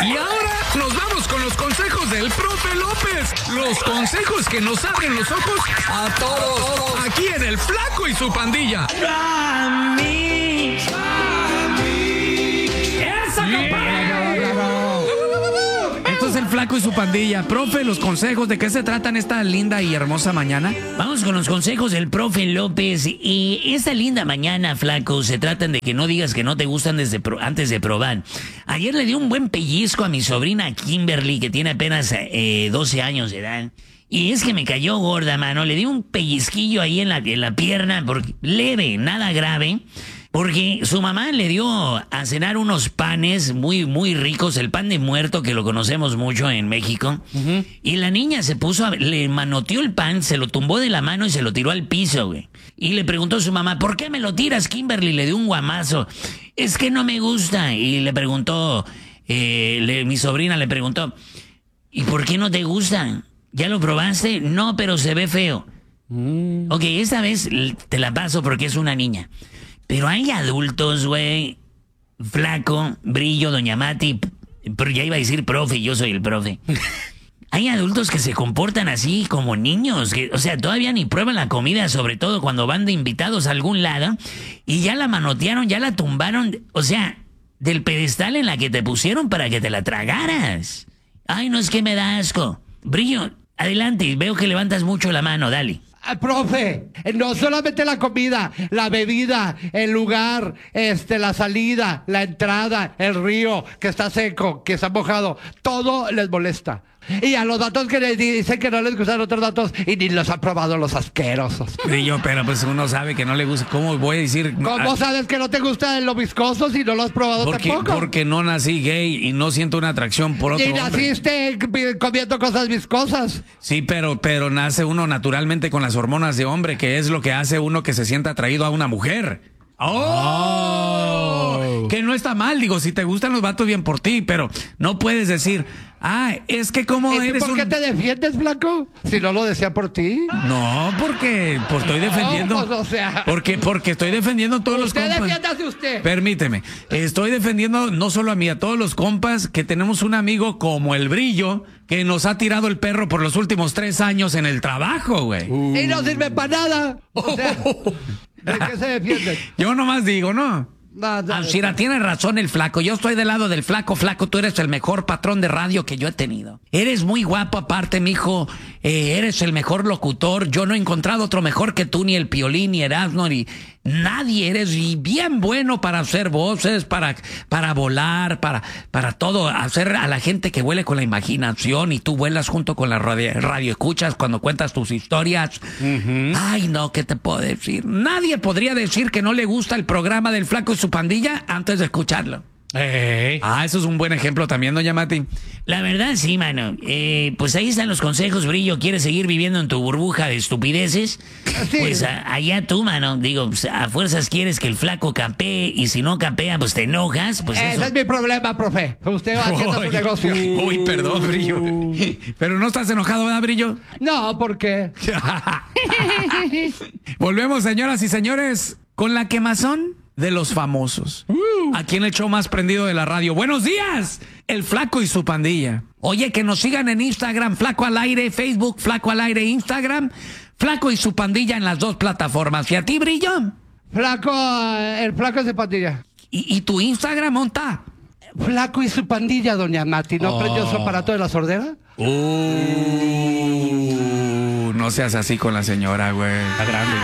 Y ahora nos vamos con los consejos del profe López. Los consejos que nos abren los ojos a todos. Aquí en El Flaco y su Pandilla. ¡Esa, compadre! Esto es El Flaco y su Pandilla. Profe, los consejos, ¿de qué se tratan esta linda y hermosa mañana? Vamos con los consejos del profe López. Y esta linda mañana, Flaco, se tratan de que no digas que no te gustan antes de probar. Ayer le di un buen pellizco a mi sobrina Kimberly, que tiene apenas 12 años de edad. Y es que me cayó gorda, mano. Le di un pellizquillo ahí en la pierna, leve, nada grave. Porque su mamá le dio a cenar unos panes muy, muy ricos, el pan de muerto, que lo conocemos mucho en México. Y la niña se puso, le manoteó el pan, se lo tumbó de la mano y se lo tiró al piso, güey. Y le preguntó a su mamá, ¿por qué me lo tiras, Kimberly? Le dio un guamazo. Es que no me gusta. Y le preguntó, mi sobrina le preguntó, ¿y por qué no te gusta? ¿Ya lo probaste? No, pero se ve feo. Ok, esta vez te la paso porque es una niña. Pero hay adultos, güey, Flaco, Brillo, Doña Mati, pero ya iba a decir profe, yo soy el profe. Hay adultos que se comportan así como niños, que, o sea, todavía ni prueban la comida, sobre todo cuando van de invitados a algún lado, y ya la manotearon, ya la tumbaron, o sea, del pedestal en la que te pusieron para que te la tragaras. Ay, no, es que me da asco. Brillo, adelante, veo que levantas mucho la mano, dale. Profe, no solamente la comida, la bebida, el lugar, la salida, la entrada, el río que está seco, que está mojado, todo les molesta. Y a los datos que les dicen que no les gustan otros datos y ni los han probado los asquerosos. Brillo, pero pues uno sabe que no le gusta. ¿Cómo voy a decir? ¿Cómo sabes que no te gusta lo viscoso si no lo has probado tampoco? Porque no nací gay y no siento una atracción por otro hombre. Y naciste comiendo cosas viscosas. Sí, pero nace uno naturalmente con las hormonas de hombre, que es lo que hace uno que se sienta atraído a una mujer. ¡Oh! Que no está mal, digo, si te gustan los vatos, bien por ti, pero no puedes decir, es que como eres ¿Por qué te defiendes, Flaco? Si no lo decía por ti. No, porque estoy defendiendo. No, pues, o sea, porque estoy defendiendo a todos los compas. Usted defiéndase usted. Permíteme. Estoy defendiendo no solo a mí, a todos los compas, que tenemos un amigo como el Brillo, que nos ha tirado el perro por los últimos 3 años en el trabajo, güey. Y no sirve para nada. O sea, ¿de qué se defiende? Yo nomás digo, ¿no? Alcira, tiene razón el Flaco. Yo estoy del lado del Flaco. Flaco, tú eres el mejor patrón de radio que yo he tenido. Eres muy guapo aparte, mijo. Eres el mejor locutor. Yo no he encontrado otro mejor que tú, ni el Piolín, ni Erasmo, ni nadie. Eres bien bueno para hacer voces, para volar, para todo. Hacer a la gente que vuele con la imaginación, y tú vuelas junto con la radio escuchas cuando cuentas tus historias. Ay, no, ¿qué te puedo decir? Nadie podría decir que no le gusta el programa del Flaco y su Pandilla antes de escucharlo. Eso es un buen ejemplo también, doña Mati. La verdad, sí, mano. Pues ahí están los consejos, Brillo. ¿Quieres seguir viviendo en tu burbuja de estupideces? Sí. Pues allá tú, mano. Digo, pues, a fuerzas quieres que el Flaco campee, y si no campea, pues te enojas. Pues Ese eso. es mi problema, profe. Usted va haciendo su negocio. Uy, perdón, Brillo. Pero no estás enojado, ¿verdad, Brillo? No, ¿por qué? Volvemos, señoras y señores, con la quemazón de los famosos. Aquí en el show más prendido de la radio. ¡Buenos días! El Flaco y su Pandilla. Oye, que nos sigan en Instagram, Flaco al Aire, Facebook, Flaco al Aire, Instagram, Flaco y su Pandilla en las 2 plataformas. ¿Y a ti, Brillo? Flaco, el Flaco es de Pandilla. ¿Y tu Instagram, monta? Flaco y su Pandilla, doña Mati. ¿No prendió su aparato de la sordera? No seas así con la señora, güey. Está grande.